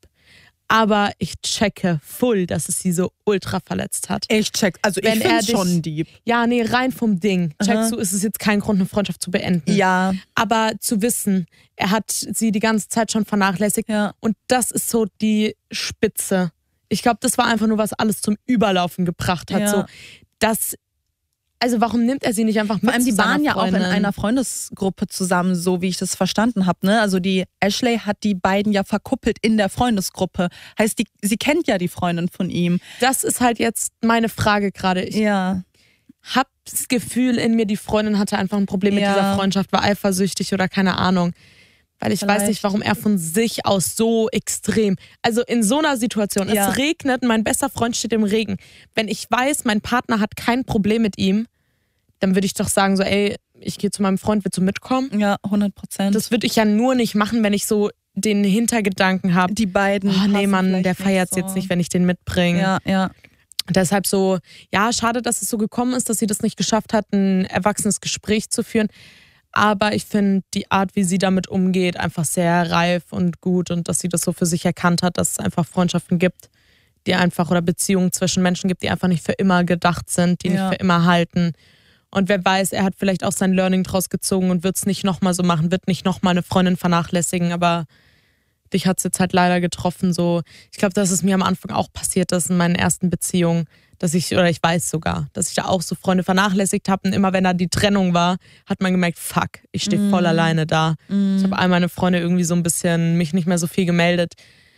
Aber ich checke full, dass es sie so ultra verletzt hat. Ich check. Also Wenn ich er finde dich- schon deep. Ja, nee, rein vom Ding. Aha. Checkst du, ist es jetzt kein Grund, eine Freundschaft zu beenden. Ja, Aber zu wissen, er hat sie die ganze Zeit schon vernachlässigt ja. und das ist so die Spitze. Ich glaube, das war einfach nur, was alles zum Überlaufen gebracht hat. Ja. So, das, also warum nimmt er sie nicht einfach mit Vor allem, zu die seiner waren ja auch in Freundin? einer Freundesgruppe zusammen, so wie ich das verstanden habe. Ne? Also die Ashley hat die beiden ja verkuppelt in der Freundesgruppe. Heißt, die, sie kennt ja die Freundin von ihm. Das ist halt jetzt meine Frage gerade. Ich Ja. habe das Gefühl in mir, die Freundin hatte einfach ein Problem mit Ja. dieser Freundschaft, war eifersüchtig oder keine Ahnung. Weil ich Vielleicht. weiß nicht, warum er von sich aus so extrem, also in so einer Situation, Ja. es regnet, mein bester Freund steht im Regen. Wenn ich weiß, mein Partner hat kein Problem mit ihm, dann würde ich doch sagen so, ey, ich gehe zu meinem Freund, willst du mitkommen? Ja, hundert Prozent. Das würde ich ja nur nicht machen, wenn ich so den Hintergedanken habe. Die beiden. Oh nee, passen Mann, vielleicht der feiert so. jetzt nicht, wenn ich den mitbringe. Ja, ja. Deshalb so, ja, schade, dass es so gekommen ist, dass sie das nicht geschafft hat, ein erwachsenes Gespräch zu führen. Aber ich finde die Art, wie sie damit umgeht, einfach sehr reif und gut und dass sie das so für sich erkannt hat, dass es einfach Freundschaften gibt, die einfach oder Beziehungen zwischen Menschen gibt, die einfach nicht für immer gedacht sind, die Ja. nicht für immer halten. Und wer weiß, er hat vielleicht auch sein Learning draus gezogen und wird es nicht nochmal so machen, wird nicht nochmal eine Freundin vernachlässigen, aber dich hat es jetzt halt leider getroffen. So, ich glaube, dass es mir am Anfang auch passiert ist in meinen ersten Beziehungen, dass ich, oder ich weiß sogar, dass ich da auch so Freunde vernachlässigt habe und immer wenn da die Trennung war, hat man gemerkt, fuck, ich stehe Mm. voll alleine da. Mm. Ich habe all meine Freunde irgendwie so ein bisschen, mich nicht mehr so viel gemeldet,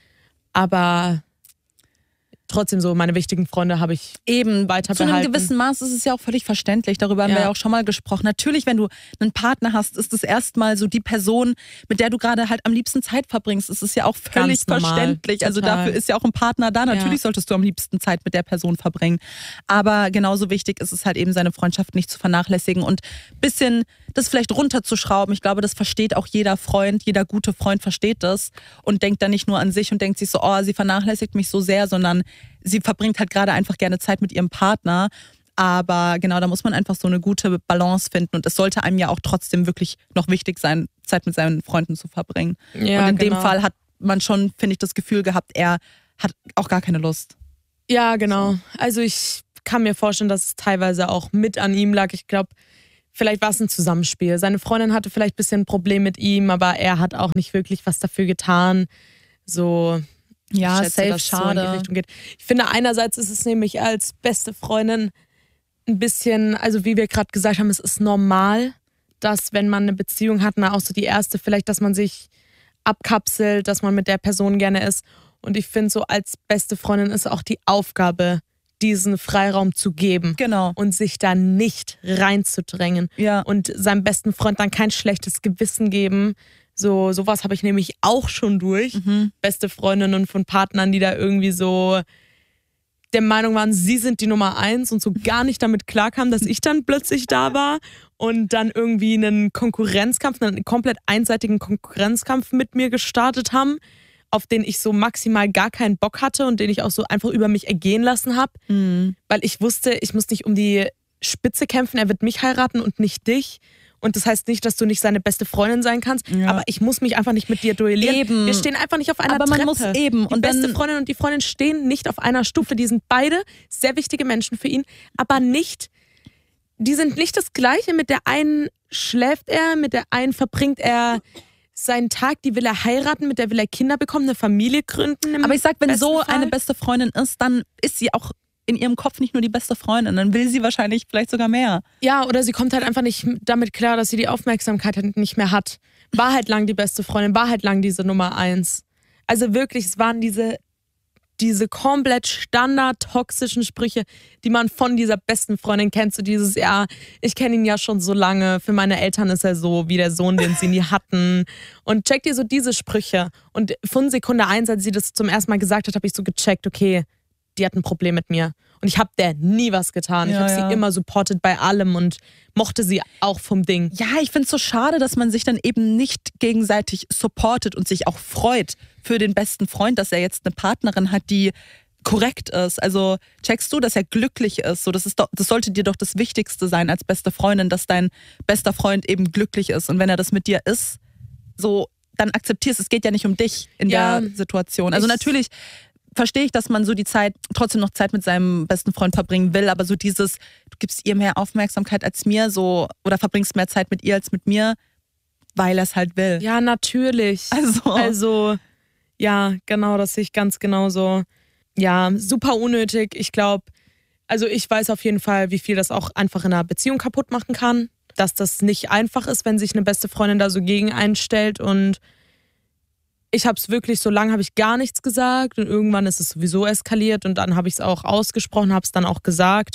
aber trotzdem so, meine wichtigen Freunde habe ich Eben, weiter zu einem behalten. gewissen Maß ist es ja auch völlig verständlich. Darüber haben Ja. wir ja auch schon mal gesprochen. Natürlich, wenn du einen Partner hast, ist es erstmal so die Person, mit der du gerade halt am liebsten Zeit verbringst. Es ist ja auch völlig Ganz normal. verständlich. Also Total. dafür ist ja auch ein Partner da. Natürlich Ja. solltest du am liebsten Zeit mit der Person verbringen. Aber genauso wichtig ist es halt eben, seine Freundschaft nicht zu vernachlässigen und ein bisschen das vielleicht runterzuschrauben. Ich glaube, das versteht auch jeder Freund, jeder gute Freund versteht das und denkt dann nicht nur an sich und denkt sich so, oh, sie vernachlässigt mich so sehr, sondern sie verbringt halt gerade einfach gerne Zeit mit ihrem Partner. Aber genau, da muss man einfach so eine gute Balance finden. Und es sollte einem ja auch trotzdem wirklich noch wichtig sein, Zeit mit seinen Freunden zu verbringen. Ja, und in genau. dem Fall hat man schon, finde ich, das Gefühl gehabt, er hat auch gar keine Lust. Ja, genau. Also ich kann mir vorstellen, dass es teilweise auch mit an ihm lag. Ich glaube, vielleicht war es ein Zusammenspiel. Seine Freundin hatte vielleicht ein bisschen ein Problem mit ihm, aber er hat auch nicht wirklich was dafür getan. So, ja, ich schätze, safe, dass es schade. so in die Richtung geht. Ich finde, einerseits ist es nämlich als beste Freundin ein bisschen, also wie wir gerade gesagt haben, es ist normal, dass wenn man eine Beziehung hat, na auch so die erste, vielleicht, dass man sich abkapselt, dass man mit der Person gerne ist. Und ich finde, so als beste Freundin ist auch die Aufgabe, diesen Freiraum zu geben. Genau. Und sich da nicht reinzudrängen. Ja. Und seinem besten Freund dann kein schlechtes Gewissen geben. So, sowas habe ich nämlich auch schon durch. Mhm. Beste Freundinnen von Partnern, die da irgendwie so der Meinung waren, sie sind die Nummer eins und so gar nicht damit klarkamen, dass ich dann plötzlich da war und dann irgendwie einen Konkurrenzkampf, einen komplett einseitigen Konkurrenzkampf mit mir gestartet haben, auf den ich so maximal gar keinen Bock hatte und den ich auch so einfach über mich ergehen lassen habe, Mhm. weil ich wusste, ich muss nicht um die Spitze kämpfen, er wird mich heiraten und nicht dich. Und das heißt nicht, dass du nicht seine beste Freundin sein kannst, Ja. aber ich muss mich einfach nicht mit dir duellieren. Eben. Wir stehen einfach nicht auf einer Aber man Treppe. muss eben. Die Und beste dann, Freundin und die Freundin stehen nicht auf einer Stufe. Die sind beide sehr wichtige Menschen für ihn, aber nicht, die sind nicht das Gleiche. Mit der einen schläft er, mit der einen verbringt er seinen Tag, die will er heiraten, mit der will er Kinder bekommen, eine Familie gründen. im aber ich sag, wenn besten so Fall. eine beste Freundin ist, dann ist sie auch in ihrem Kopf nicht nur die beste Freundin, dann will sie wahrscheinlich vielleicht sogar mehr. Ja, oder sie kommt halt einfach nicht damit klar, dass sie die Aufmerksamkeit halt nicht mehr hat. War halt lang die beste Freundin, war halt lang diese Nummer eins. Also wirklich, es waren diese, diese komplett standard-toxischen Sprüche, die man von dieser besten Freundin kennt. So dieses, ja, ich kenne ihn ja schon so lange, für meine Eltern ist er so wie der Sohn, den sie nie hatten. Und checkt ihr so diese Sprüche. Und von Sekunde eins, als sie das zum ersten Mal gesagt hat, habe ich so gecheckt, okay, die hat ein Problem mit mir. Und ich habe der nie was getan. Ja, ich habe ja. sie immer supportet bei allem und mochte sie auch vom Ding. Ja, ich finde es so schade, dass man sich dann eben nicht gegenseitig supportet und sich auch freut für den besten Freund, dass er jetzt eine Partnerin hat, die korrekt ist. Also checkst du, dass er glücklich ist? So, das ist doch, das sollte dir doch das Wichtigste sein als beste Freundin, dass dein bester Freund eben glücklich ist. Und wenn er das mit dir ist, so, dann akzeptierst. Es geht ja nicht um dich in Ja, der Situation. Also ich- natürlich verstehe ich, dass man so die Zeit, trotzdem noch Zeit mit seinem besten Freund verbringen will, aber so dieses, du gibst ihr mehr Aufmerksamkeit als mir, so, oder verbringst mehr Zeit mit ihr als mit mir, weil er es halt will. Ja, natürlich. Also, Also, ja, genau, das sehe ich ganz genauso. Ja, super unnötig. Ich glaube, also ich weiß auf jeden Fall, wie viel das auch einfach in einer Beziehung kaputt machen kann. Dass das nicht einfach ist, wenn sich eine beste Freundin da so gegen einstellt. Und ich habe es wirklich, so lange habe ich gar nichts gesagt. Und irgendwann ist es sowieso eskaliert. Und dann habe ich es auch ausgesprochen, habe es dann auch gesagt.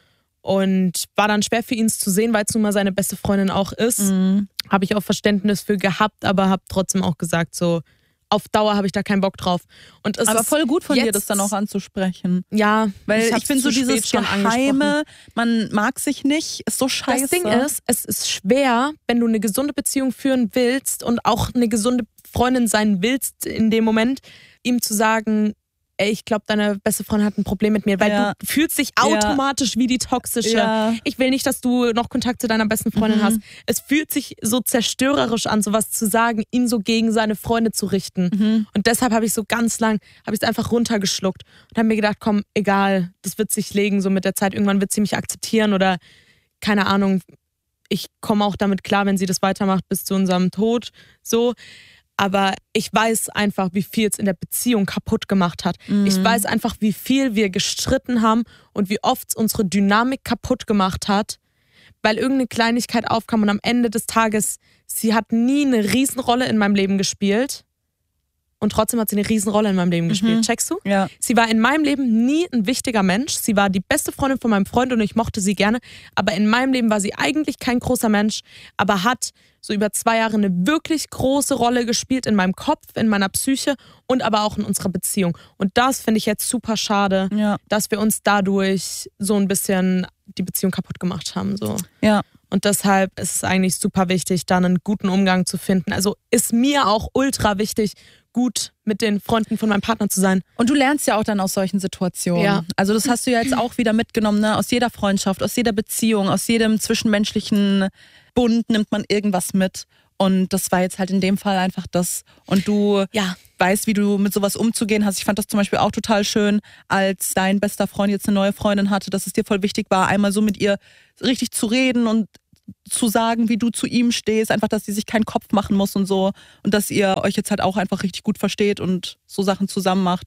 Und war dann schwer für ihn zu sehen, weil es nun mal seine beste Freundin auch ist. mhm. Habe ich auch Verständnis für gehabt, aber habe trotzdem auch gesagt, so auf Dauer habe ich da keinen Bock drauf. Und es aber ist voll gut von dir, jetzt- das dann auch anzusprechen. Ja, Weil ich, hab's finde so zu spät dieses schon angesprochen. Geheime, man mag sich nicht, ist so scheiße. Das Ding ist, es ist schwer, wenn du eine gesunde Beziehung führen willst und auch eine gesunde Freundin sein willst in dem Moment, ihm zu sagen, ey, ich glaube, deine beste Freundin hat ein Problem mit mir, weil Ja. du fühlst dich automatisch wie die toxische. Ja. Ich will nicht, dass du noch Kontakt zu deiner besten Freundin Mhm. hast. Es fühlt sich so zerstörerisch an, sowas zu sagen, ihn so gegen seine Freunde zu richten. Mhm. Und deshalb habe ich so ganz lang, habe ich es einfach runtergeschluckt und habe mir gedacht, komm, egal, das wird sich legen, so mit der Zeit. Irgendwann wird sie mich akzeptieren oder keine Ahnung, ich komme auch damit klar, wenn sie das weitermacht bis zu unserem Tod, so. Aber ich weiß einfach, wie viel es in der Beziehung kaputt gemacht hat. Mhm. Ich weiß einfach, wie viel wir gestritten haben und wie oft es unsere Dynamik kaputt gemacht hat, weil irgendeine Kleinigkeit aufkam und am Ende des Tages, sie hat nie eine Riesenrolle in meinem Leben gespielt und trotzdem hat sie eine Riesenrolle in meinem Leben gespielt. Mhm. Checkst du? Ja. Sie war in meinem Leben nie ein wichtiger Mensch. Sie war die beste Freundin von meinem Freund und ich mochte sie gerne. Aber in meinem Leben war sie eigentlich kein großer Mensch, aber hat so über zwei Jahre eine wirklich große Rolle gespielt in meinem Kopf, in meiner Psyche und aber auch in unserer Beziehung. Und das finde ich jetzt super schade, Ja. dass wir uns dadurch so ein bisschen die Beziehung kaputt gemacht haben. So. Ja. Und deshalb ist es eigentlich super wichtig, da einen guten Umgang zu finden. Also ist mir auch ultra wichtig, gut mit den Freunden von meinem Partner zu sein. Und du lernst ja auch dann aus solchen Situationen. Ja. Also das hast du ja jetzt auch wieder mitgenommen, ne? Aus jeder Freundschaft, aus jeder Beziehung, aus jedem zwischenmenschlichen Bund nimmt man irgendwas mit. Und das war jetzt halt in dem Fall einfach das. Und du Ja. weißt, wie du mit sowas umzugehen hast. Ich fand das zum Beispiel auch total schön, als dein bester Freund jetzt eine neue Freundin hatte, dass es dir voll wichtig war, einmal so mit ihr richtig zu reden und zu sagen, wie du zu ihm stehst, einfach, dass sie sich keinen Kopf machen muss und so und dass ihr euch jetzt halt auch einfach richtig gut versteht und so Sachen zusammen macht.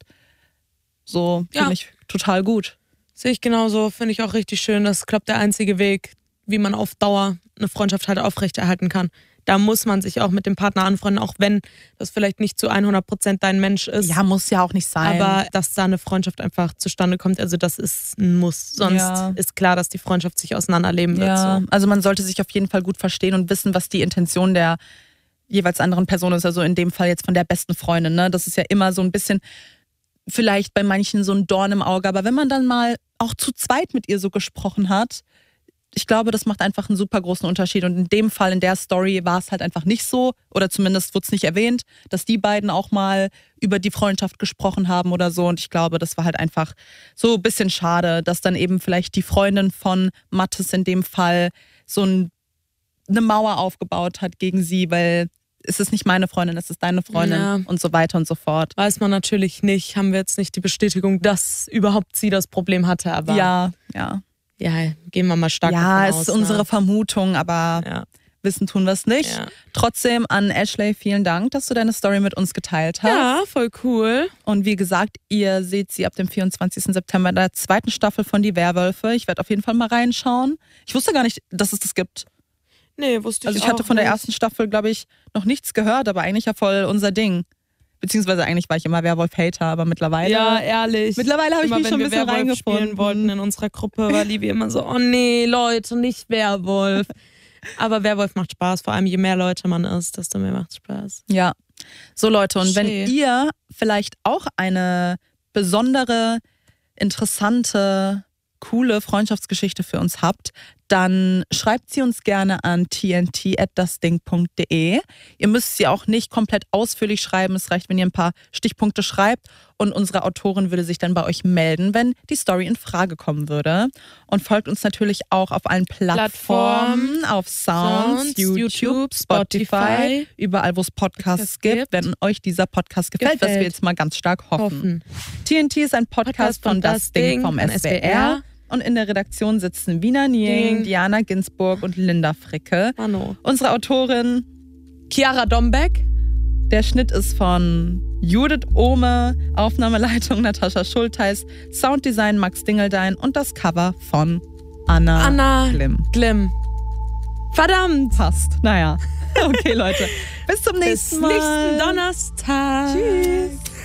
So finde Ja. ich total gut. Sehe ich genauso, finde ich auch richtig schön. Das ist, glaube ich, der einzige Weg, wie man auf Dauer eine Freundschaft halt aufrechterhalten kann. Da muss man sich auch mit dem Partner anfreunden, auch wenn das vielleicht nicht zu hundert Prozent dein Mensch ist. Ja, muss ja auch nicht sein. Aber dass da eine Freundschaft einfach zustande kommt, also das ist ein Muss. Sonst Ja. ist klar, dass die Freundschaft sich auseinanderleben wird. Ja, So. also man sollte sich auf jeden Fall gut verstehen und wissen, was die Intention der jeweils anderen Person ist. Also in dem Fall jetzt von der besten Freundin. Ne? Das ist ja immer so ein bisschen, vielleicht bei manchen so ein Dorn im Auge. Aber wenn man dann mal auch zu zweit mit ihr so gesprochen hat, ich glaube, das macht einfach einen super großen Unterschied. Und in dem Fall, in der Story, war es halt einfach nicht so, oder zumindest wurde es nicht erwähnt, dass die beiden auch mal über die Freundschaft gesprochen haben oder so. Und ich glaube, das war halt einfach so ein bisschen schade, dass dann eben vielleicht die Freundin von Mathis in dem Fall so ein, eine Mauer aufgebaut hat gegen sie, weil es ist nicht meine Freundin, es ist deine Freundin Ja. und so weiter und so fort. Weiß man natürlich nicht, haben wir jetzt nicht die Bestätigung, dass überhaupt sie das Problem hatte, aber Ja, ja. ja, gehen wir mal stark Ja, davon ist aus. unsere ne? Vermutung, aber Ja. wissen tun wir es nicht. Ja. Trotzdem an Ashley vielen Dank, dass du deine Story mit uns geteilt hast. ja, voll cool. Und wie gesagt, ihr seht sie ab dem vierundzwanzigsten September in der zweiten Staffel von Die Werwölfe. Ich werde auf jeden Fall mal reinschauen. Ich wusste gar nicht, dass es das gibt. Nee, wusste ich Also ich auch hatte von der nicht. ersten Staffel, glaube ich, noch nichts gehört, aber eigentlich ja voll unser Ding. Beziehungsweise eigentlich war ich immer Werwolf-Hater, aber mittlerweile... Ja, ehrlich. Mittlerweile habe ich Immer, mich schon ein wenn wir bisschen Werwolf reingefunden. spielen wollten in unserer Gruppe, war Livi immer so, oh nee, Leute, nicht Werwolf. Aber Werwolf macht Spaß, vor allem je mehr Leute man ist, desto mehr macht Spaß. Ja. So Leute, und wenn Schön. ihr vielleicht auch eine besondere, interessante, coole Freundschaftsgeschichte für uns habt, dann schreibt sie uns gerne an t n t at das ding punkt d e. Ihr müsst sie auch nicht komplett ausführlich schreiben. Es reicht, wenn ihr ein paar Stichpunkte schreibt. Und unsere Autorin würde sich dann bei euch melden, wenn die Story in Frage kommen würde. Und folgt uns natürlich auch auf allen Plattformen, Plattformen, auf Sounds, Sounds, YouTube, YouTube, Spotify, Spotify, überall, wo es Podcasts Podcasts gibt. gibt. Wenn euch dieser Podcast gefällt, was wir Gefällt. jetzt mal ganz stark hoffen. Hoffen. T N T ist ein Podcast, Podcast von von Das Das Ding Ding vom von S W R. Und in der Redaktion sitzen Wiener Nieng, Ding. Diana Ginsburg und Linda Fricke. Mano. Unsere Autorin, Chiara Dombeck. der Schnitt ist von Judith Ohme, Aufnahmeleitung Natascha Schultheis, Sounddesign Max Dingeldein und das Cover von Anna, Anna Glimm. Glimm. Verdammt. Passt. Naja. Okay, Leute. Bis zum nächsten Bis Mal. nächsten Donnerstag. Tschüss.